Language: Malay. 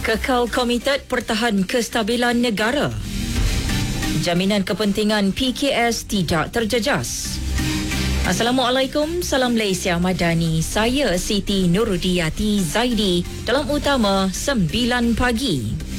Kekal Komited Pertahan Kestabilan Negara. Jaminan kepentingan PKS tidak terjejas. Assalamualaikum, salam Malaysia Madani. Saya Siti Nurudiyati Zaidi dalam utama 9 pagi.